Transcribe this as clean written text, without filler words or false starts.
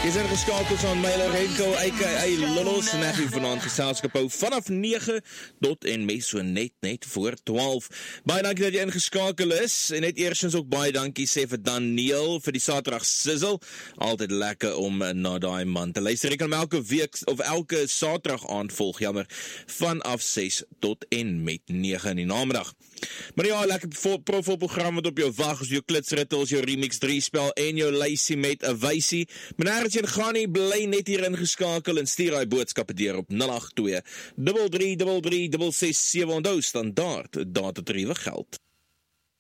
Jy is ingeskakeld aan Milo Renko, a.k.a. Lullos, en ek vanaand geselskap hou vanaf 9 tot en met so net voor 12. Baie dankie dat jy ingeskakel is, en net eerstens ook baie dankie sê vir Daniel vir die Saterdag Sizzle. Altyd lekker om na daai man te luister. Ek kan elke week, of elke Saterdag aand volg, vanaf 6 tot en met 9 in die namiddag. Maar ja, lekker profil program wat op jou wag, as jou klitsrittels, jou remix 3 spel en jou lysie met 'n wysie. Meneer Etienne Ghani, bly net hier ingeskakel en stuur daai boodskappe deur op 082 3333 667. Onthou, standaard datatariewe geld.